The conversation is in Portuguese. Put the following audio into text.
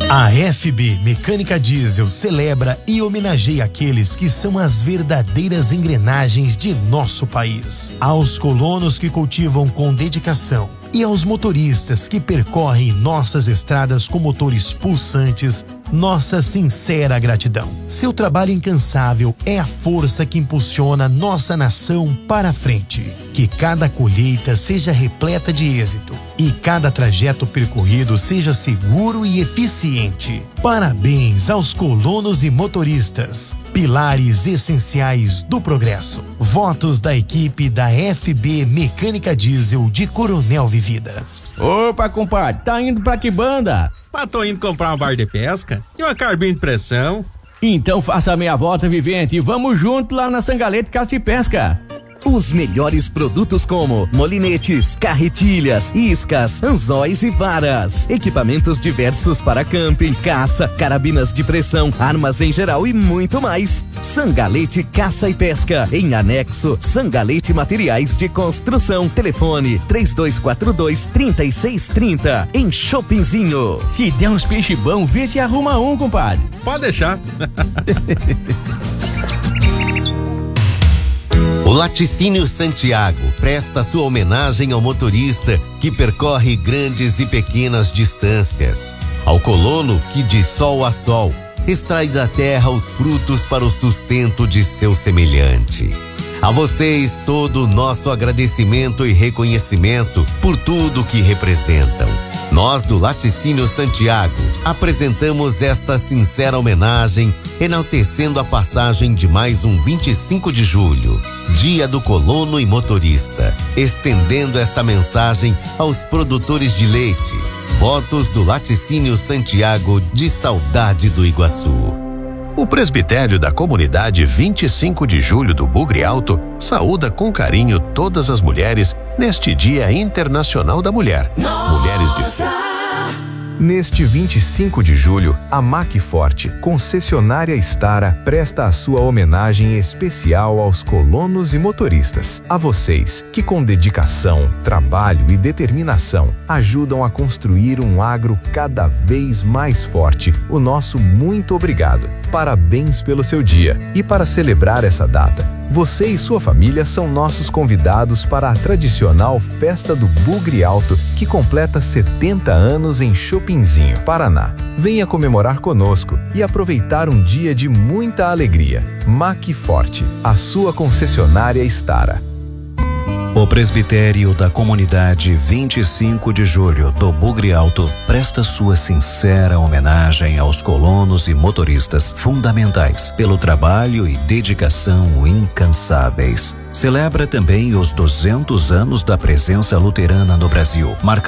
A FB Mecânica Diesel celebra e homenageia aqueles que são as verdadeiras engrenagens de nosso país. Aos colonos que cultivam com dedicação e aos motoristas que percorrem nossas estradas com motores pulsantes, nossa sincera gratidão. Seu trabalho incansável é a força que impulsiona nossa nação para a frente. Que cada colheita seja repleta de êxito e cada trajeto percorrido seja seguro e eficiente. Parabéns aos colonos e motoristas, pilares essenciais do progresso. Votos da equipe da FB Mecânica Diesel de Coronel Vivida. Opa, compadre, tá indo pra que banda? Tô indo comprar uma vara de pesca e uma carbina de pressão. Então faça a meia volta, Vivente, e vamos junto lá na Sangalete Caça e Pesca. Os melhores produtos como molinetes, carretilhas, iscas, anzóis e varas. Equipamentos diversos para camping, caça, carabinas de pressão, armas em geral e muito mais. Sangalete Caça e Pesca. Em anexo, Sangalete Materiais de Construção. Telefone 3242-3630. Em Shoppingzinho. Se der uns peixe bom, vê se arruma um, compadre. Pode deixar. O Laticínio Santiago presta sua homenagem ao motorista que percorre grandes e pequenas distâncias, ao colono que de sol a sol extrai da terra os frutos para o sustento de seu semelhante. A vocês todo o nosso agradecimento e reconhecimento por tudo que representam. Nós do Laticínio Santiago apresentamos esta sincera homenagem, enaltecendo a passagem de mais um 25 de julho, Dia do Colono e Motorista, estendendo esta mensagem aos produtores de leite. Votos do Laticínio Santiago de Saudade do Iguaçu. O presbitério da comunidade 25 de julho do Bugre Alto saúda com carinho todas as mulheres neste Dia Internacional da Mulher. Mulheres de fé. Neste 25 de julho, a Macforte, concessionária Stara, presta a sua homenagem especial aos colonos e motoristas. A vocês que com dedicação, trabalho e determinação ajudam a construir um agro cada vez mais forte. O nosso muito obrigado. Parabéns pelo seu dia. E para celebrar essa data, você e sua família são nossos convidados para a tradicional Festa do Bugre Alto, que completa 70 anos em Shoppingzinho, Paraná. Venha comemorar conosco e aproveitar um dia de muita alegria. Macforte, a sua concessionária Stara. O presbitério da comunidade 25 de julho do Bugre Alto presta sua sincera homenagem aos colonos e motoristas fundamentais pelo trabalho e dedicação incansáveis. Celebra também os 200 anos da presença luterana no Brasil, marcando